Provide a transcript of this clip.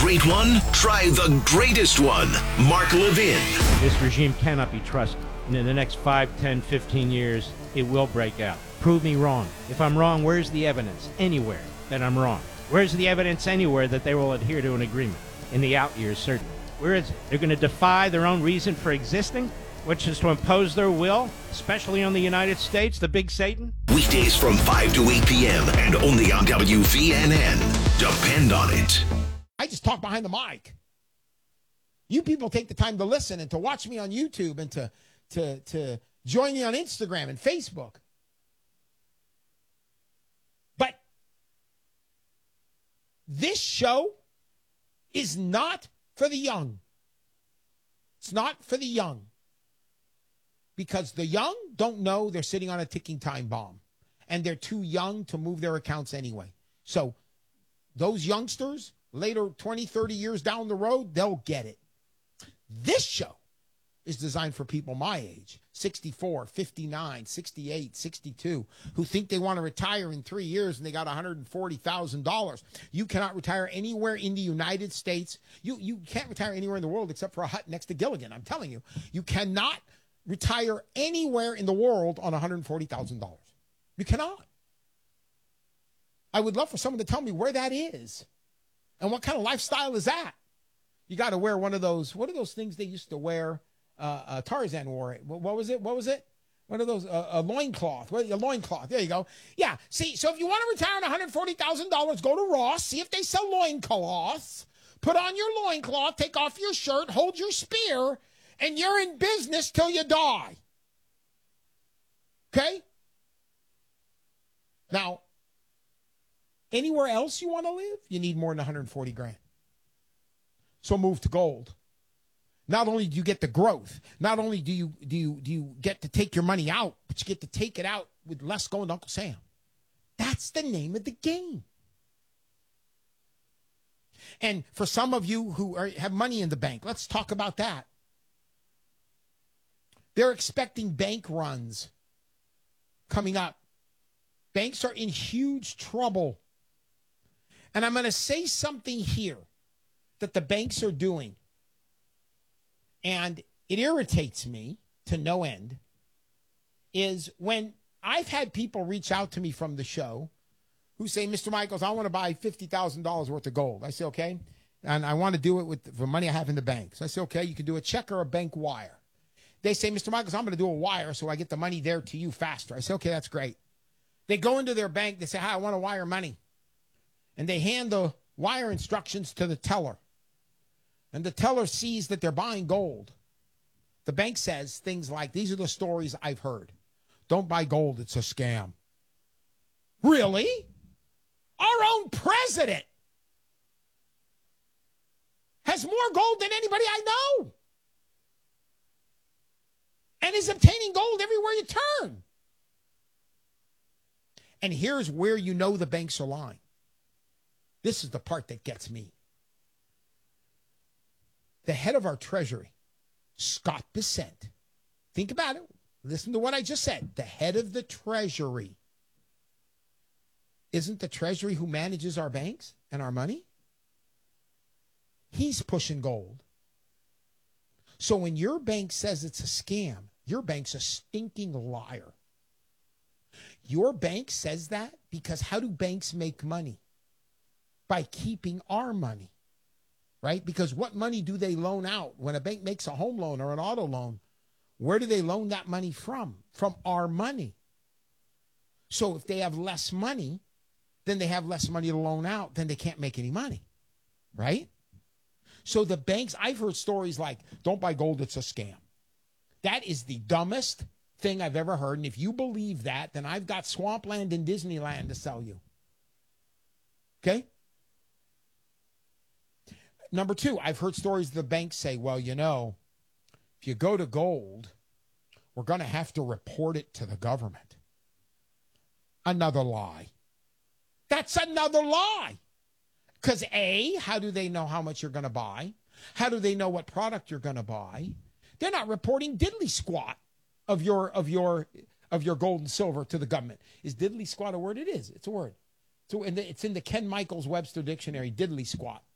great one? Try the greatest one. Mark Levin. This regime cannot be trusted. And in the next 5, 10, 15 years, it will break out. Prove me wrong. If I'm wrong, where's the evidence anywhere that I'm wrong? Where's the evidence anywhere that they will adhere to an agreement? In the out years, certainly. Where is it? They're going to defy their own reason for existing, which is to impose their will, especially on the United States, the big Satan? Weekdays from 5 to 8 p.m. and only on WVNN. Depend on it. I just talk behind the mic. You people take the time to listen and to watch me on YouTube and to join me on Instagram and Facebook. But this show is not for the young. It's not for the young. Because the young don't know they're sitting on a ticking time bomb. And they're too young to move their accounts anyway. So those youngsters, later 20, 30 years down the road, they'll get it. This show is designed for people my age, 64, 59, 68, 62, who think they want to retire in 3 years and they got $140,000. You cannot retire anywhere in the United States. You can't retire anywhere in the world except for a hut next to Gilligan. I'm telling you, you cannot retire anywhere in the world on $140,000. You cannot. I would love for someone to tell me where that is and what kind of lifestyle is that. You got to wear one of those, what are those things they used to wear? Tarzan wore it. What was it? One of those, a loincloth. A loincloth. There you go. Yeah. See, so if you want to retire on $140,000, go to Ross, see if they sell loincloths, put on your loincloth, take off your shirt, hold your spear, and you're in business till you die. Okay? Now, anywhere else you want to live, you need more than 140 grand. So move to gold. Not only do you get the growth, not only do you get to take your money out, but you get to take it out with less going to Uncle Sam. That's the name of the game. And for some of you who have money in the bank, let's talk about that. They're expecting bank runs coming up. Banks are in huge trouble. And I'm going to say something here that the banks are doing. And it irritates me to no end, is when I've had people reach out to me from the show who say, Mr. Michaels, I want to buy $50,000 worth of gold. I say, okay. And I want to do it with the money I have in the bank. So I say, okay, you can do a check or a bank wire. They say, Mr. Michaels, I'm going to do a wire so I get the money there to you faster. I say, okay, that's great. They go into their bank. They say, hi, I want to wire money. And they hand the wire instructions to the teller. And the teller sees that they're buying gold. The bank says things like, these are the stories I've heard. Don't buy gold. It's a scam. Really? Our own president has more gold than anybody I know. And is obtaining gold everywhere you turn. And here's where you know the banks are lying. This is the part that gets me. The head of our Treasury, Scott Bessent, think about it. Listen to what I just said. The head of the Treasury. Isn't the Treasury who manages our banks and our money? He's pushing gold. So when your bank says it's a scam, your bank's a stinking liar. Your bank says that because how do banks make money? By keeping our money. Right? Because what money do they loan out? When a bank makes a home loan or an auto loan, where do they loan that money from? From our money. So if they have less money, then they have less money to loan out, then they can't make any money. Right? So the banks, I've heard stories like, don't buy gold, it's a scam. That is the dumbest thing I've ever heard. And if you believe that, then I've got swampland and Disneyland to sell you. Okay? Number two, I've heard stories the banks say, well, you know, if you go to gold, we're going to have to report it to the government. Another lie. That's another lie. Because A, how do they know how much you're going to buy? How do they know what product you're going to buy? They're not reporting diddly squat of your gold and silver to the government. Is diddly squat a word? It is. It's a word. So it's in the Ken Michaels Webster Dictionary, diddly squat.